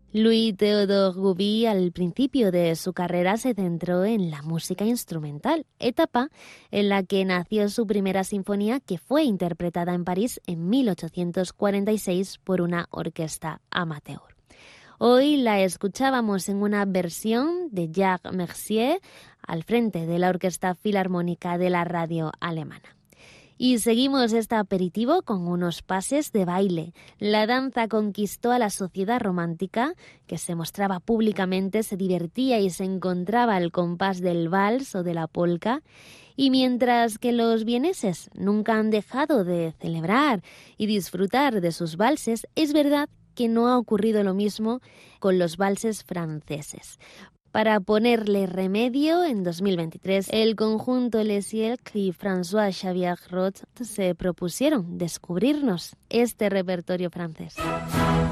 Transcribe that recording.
Louis-Théodore Gouby al principio de su carrera se centró en la música instrumental, etapa en la que nació su primera sinfonía, que fue interpretada en París en 1846 por una orquesta amateur. Hoy la escuchábamos en una versión de Jacques Mercier al frente de la Orquesta Filarmónica de la radio alemana. Y seguimos este aperitivo con unos pases de baile. La danza conquistó a la sociedad romántica, que se mostraba públicamente, se divertía y se encontraba al compás del vals o de la polka. Y mientras que los vieneses nunca han dejado de celebrar y disfrutar de sus valses, es verdad que no ha ocurrido lo mismo con los valses franceses. Para ponerle remedio, en 2023, el conjunto Les Siècles y François-Xavier Roth se propusieron descubrirnos este repertorio francés.